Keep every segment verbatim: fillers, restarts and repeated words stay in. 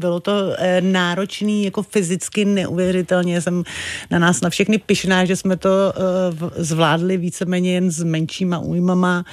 Bylo to e, náročný, jako fyzicky neuvěřitelně. Jsem na nás na všechny pyšná, že jsme to e, zvládli víceméně jen s menšíma újmama.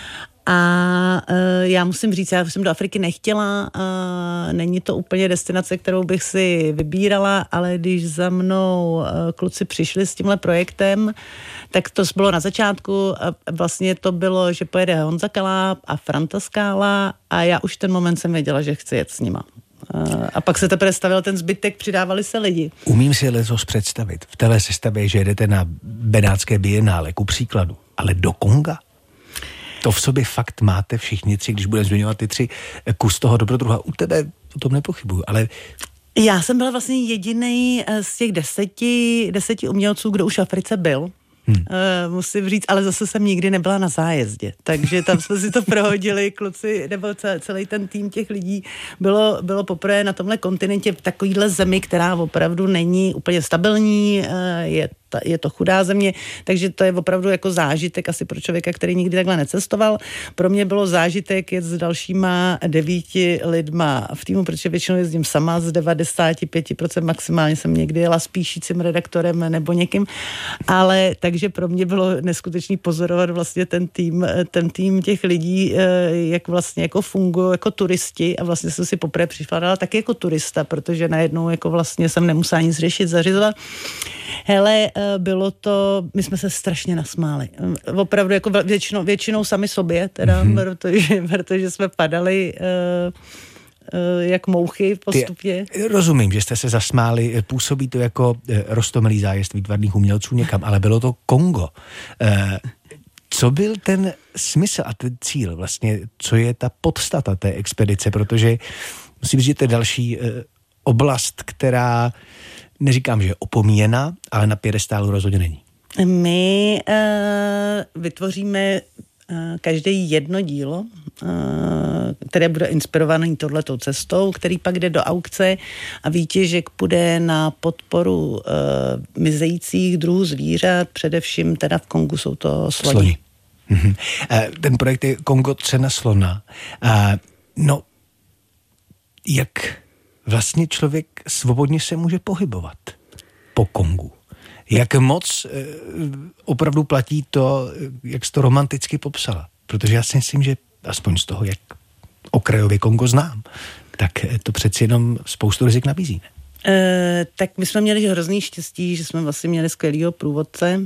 A e, já musím říct, já jsem do Afriky nechtěla, e, není to úplně destinace, kterou bych si vybírala, ale když za mnou e, kluci přišli s tímhle projektem, tak to bylo na začátku, a vlastně to bylo, že pojede Honza Kaláb a Franta Skála a já už ten moment jsem věděla, že chci jet s nima. A pak se teprve stavil ten zbytek, přidávali se lidi. Umím si letos představit v téhle sestavě, že jedete na Benátské bienále, ku příkladu, ale do Konga? To v sobě fakt máte všichni tři, když budeme zmiňovat ty tři, kus toho dobrodruha. U tebe o tom nepochybuju, ale... Já jsem byla vlastně jedinej z těch deseti, deseti umělců, kdo už v Africe byl. Hmm. Uh, musím říct, ale zase jsem nikdy nebyla na zájezdě, takže tam jsme si to prohodili, kluci, nebo celý ten tým těch lidí bylo, bylo poprvé na tomhle kontinentě v takovýhle zemi, která opravdu není úplně stabilní, uh, je je to chudá země, takže to je opravdu jako zážitek asi pro člověka, který nikdy takhle necestoval. Pro mě bylo zážitek jet s dalšíma devíti lidma v týmu, protože většinou jezdím sama, z devadesát pět procent maximálně jsem někdy jela s píšícím redaktorem nebo někým, ale takže pro mě bylo neskutečný pozorovat vlastně ten tým, ten tým těch lidí, jak vlastně jako fungují jako turisti a vlastně jsem si poprvé připadala taky jako turista, protože najednou jako vlastně jsem nemusela nic řešit, zařizovat. Hele, bylo to, my jsme se strašně nasmáli. Opravdu jako většinou, většinou sami sobě, teda, mm-hmm. protože, protože jsme padali uh, uh, jak mouchy postupně. Ty, rozumím, že jste se zasmáli, působí to jako roztomilý zájezd výtvarných umělců někam, ale bylo to Kongo. Uh, co byl ten smysl a ten cíl vlastně, co je ta podstata té expedice, protože musím říct, že to je další uh, oblast, která neříkám, že je opomíjená, ale na piedestálu rozhodně není. My uh, vytvoříme uh, každý jedno dílo, uh, které bude inspirované touhletou cestou, který pak jde do aukce a výtěžek půjde na podporu uh, mizejících druhů zvířat, především teda v Kongu jsou to sloni. sloni. Mhm. Uh, ten projekt je Kongo cena slona. Uh, no, jak vlastně člověk svobodně se může pohybovat po Kongu? Jak moc e, opravdu platí to, jak jsi to romanticky popsala? Protože já si myslím, že aspoň z toho, jak okrajově Kongo znám, tak to přeci jenom spoustu rizik nabízí. E, tak my jsme měli hrozný štěstí, že jsme vlastně měli skvělýho průvodce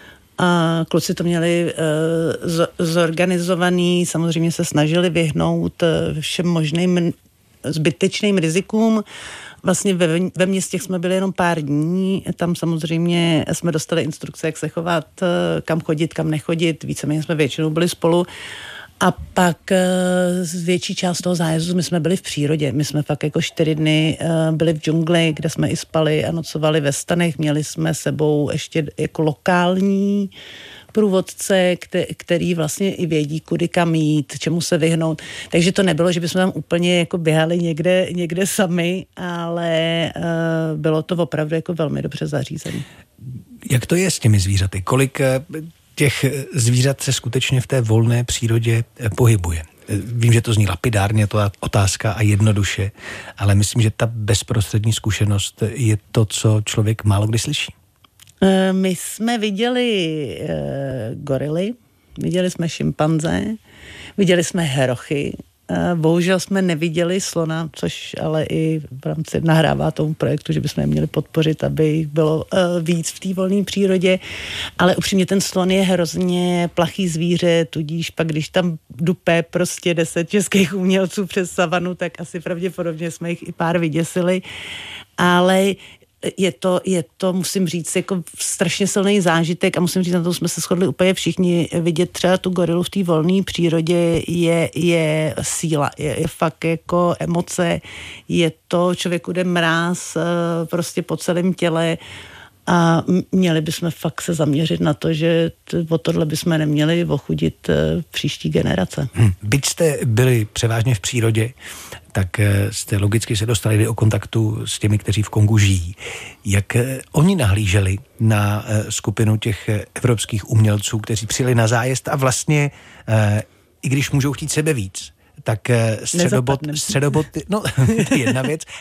a kluci to měli e, z, zorganizovaný, samozřejmě se snažili vyhnout všem možným zbytečným rizikům. Vlastně ve, ve městě jsme byli jenom pár dní, tam samozřejmě jsme dostali instrukce, jak se chovat, kam chodit, kam nechodit, víceméně jsme většinou byli spolu. A pak z větší část toho zájezdu my jsme byli v přírodě. My jsme fakt jako čtyři dny byli v džungli, kde jsme i spali a nocovali ve stanech. Měli jsme sebou ještě jako lokální průvodce, který vlastně i vědí, kudy kam jít, čemu se vyhnout. Takže to nebylo, že bychom tam úplně jako běhali někde, někde sami, ale uh, bylo to opravdu jako velmi dobře zařízené. Jak to je s těmi zvířaty? Kolik těch zvířat se skutečně v té volné přírodě pohybuje? Vím, že to zní lapidárně, to je otázka a jednoduše, ale myslím, že ta bezprostřední zkušenost je to, co člověk málo kdy slyší. My jsme viděli uh, gorily, viděli jsme šimpanze, viděli jsme herochy, uh, bohužel jsme neviděli slona, což ale i v rámci nahrává tomu projektu, že bychom je měli podpořit, aby jich bylo uh, víc v té volné přírodě, ale upřímně ten slon je hrozně plachý zvíře, tudíž pak, když tam dupe prostě deset českých umělců přes savanu, tak asi pravděpodobně jsme jich i pár vyděsili, ale Je to, je to, musím říct, jako strašně silný zážitek a musím říct, na tom jsme se shodli úplně všichni, vidět třeba tu gorilu v té volné přírodě je, je síla, je, je fakt jako emoce, je to, člověku jde mráz prostě po celém těle a měli bychom fakt se zaměřit na to, že o tohle bychom neměli ochudit příští generace. Hmm. Byť jste byli převážně v přírodě, tak jste logicky se dostali do kontaktu s těmi, kteří v Kongu žijí. Jak oni nahlíželi na skupinu těch evropských umělců, kteří přijeli na zájezd a vlastně, i když můžou chtít sebe víc, tak středobod, středobod no, to je jedna věc,